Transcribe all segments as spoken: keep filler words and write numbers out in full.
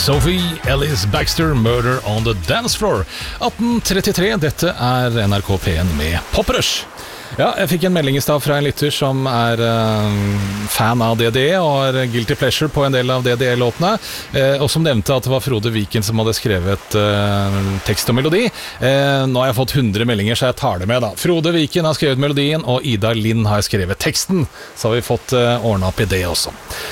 Sophie Ellis Baxter, Murder on the Dance Floor. atten trettitre, dette er N R K P en med Poprush. Ja, jeg fikk en melding i stad fra en lytter som er uh, fan av D D E og har guilty pleasure på en del av D D E-låtene, uh, og som nevnte at det var Frode Viken som hadde skrevet uh, tekst og melodi. Uh, nå har jeg fått hundre meldinger, så jeg tar det med da. Frode Viken har skrevet melodien, og Ida Lind har skrevet teksten, så har vi fått uh, ordnet opp i det også.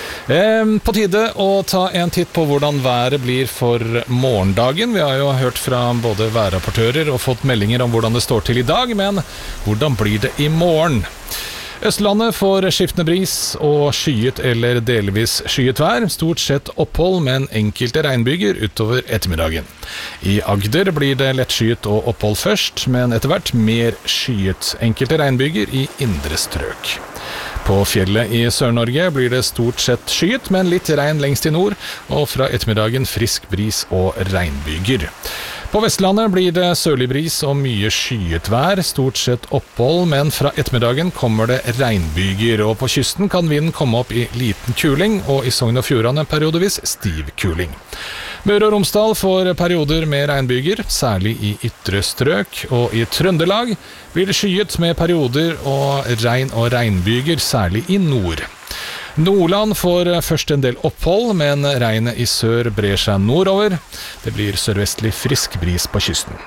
På tide å ta en titt på hvordan været blir for morgendagen. Vi har jo hørt fra både værrapportører og fått meldinger om hvordan det står til i dag, men hvordan blir det i morgen? Østlandet får skiftende bris og skyet eller delvis skyet vær, stort sett opphold, men enkelte regnbyger utover ettermiddagen. I Agder blir det lett skyet og opphold først, men etter hvert mer skyet, enkelte regnbyger i indre strøk. På fjellet i Sør-Norge blir det stort sett skyet, men litt regn lengst i nord, og fra ettermiddagen frisk bris og regnbyger. På Vestlandet blir det sørlig bris og mye skyet vær, stort sett opphold, men fra ettermiddagen kommer det regnbyger, og på kysten kan vinden komme opp i liten kuling, og i Sogn og Fjordane periodevis stiv kuling. Møre og Romsdal får perioder med regnbyger, særlig i ytre strøk, og i Trøndelag blir det skyet med perioder og regn og regnbyger, særlig i nord. Nordland får først en del opphold, men regnet i sør brer seg nordover. Det blir sørvestlig frisk bris på kysten.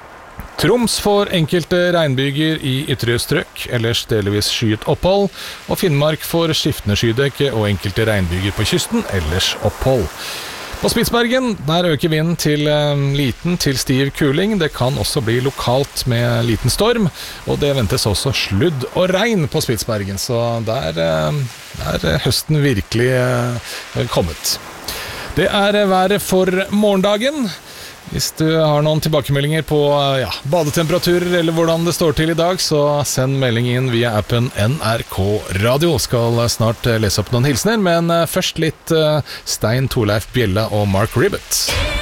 Troms får enkelte regnbyger i ytre strøk, ellers delvis skyet opphold, og Finnmark får skiftende skydekke og enkelte regnbyger på kysten, ellers opphold. På Spitsbergen, der øker vinden til um, liten til stiv kuling. Det kan også bli lokalt med liten storm, og det ventes også sludd og regn på Spitsbergen, så der, um, der er høsten virkelig uh, kommet. Det er været for morgendagen. Hvis du har noen tilbakemeldinger på ja, badetemperaturer eller hvordan det står til i dag, så send melding inn via appen N R K Radio. Skal snart lese opp noen hilsener, men først litt Stein Torleif Bjella og Mark Ribbett.